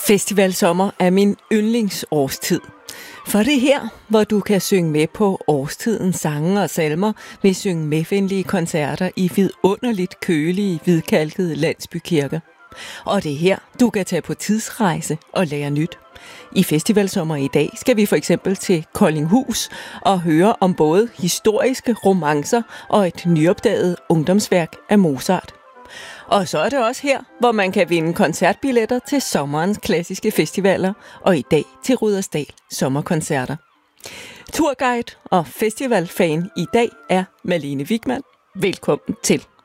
Festivalsommer er min yndlingsårstid. For det er her, hvor du kan synge med på årstidens sange og salmer, ved synge medvenlige koncerter i vidunderligt kølige, hvidkalkede landsbykirker. Og det er her, du kan tage på tidsrejse og lære nyt. I Festivalsommer i dag skal vi for eksempel til Koldinghus og høre om både historiske romancer og et nyopdaget ungdomsværk af Mozart. Og så er det også her, hvor man kan vinde koncertbilletter til sommerens klassiske festivaler, og i dag til Rudersdal Sommerkoncerter. Turguide og festivalfan i dag er Malene Wigman. Velkommen til.